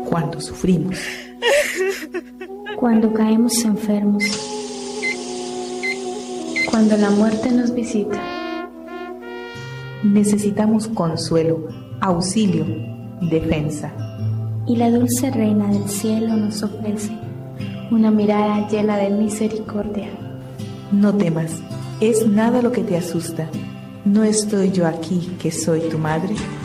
cuando sufrimos, cuando caemos enfermos, cuando la muerte nos visita. Necesitamos consuelo, auxilio, defensa. Y la dulce Reina del Cielo nos ofrece una mirada llena de misericordia. No temas, es nada lo que te asusta. ¿No estoy yo aquí, que soy tu madre?